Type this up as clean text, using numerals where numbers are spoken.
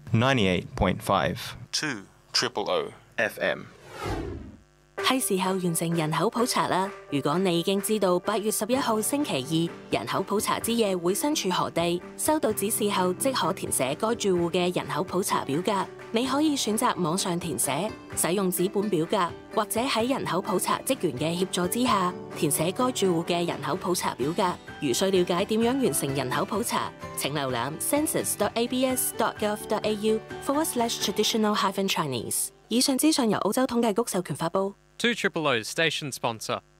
98.5 2 Triple O FM。 係時候完成人口普查啦！如果你已經知道8月11號星期二人口普查之夜會身處何地，收到指示後即可填寫該住戶嘅人口普查表格。你可以選擇網上填寫，使用紙本表格，或者喺人口普查職員嘅協助之下填寫該住戶嘅人口普查表格。如需了解點樣完成人口普查，請瀏覽 census.abs.gov.au/traditional-Chinese。以上資訊由澳洲統計局授權發布。 2 Triple O's station sponsor.